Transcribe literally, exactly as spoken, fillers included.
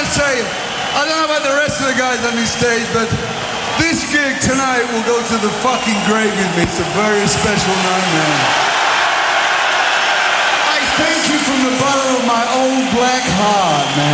to say, I don't know about the rest of the guys on this stage, but this gig tonight will go to the fucking grave with me. It's a very special night, man. I thank you from the bottom of my old black heart, man.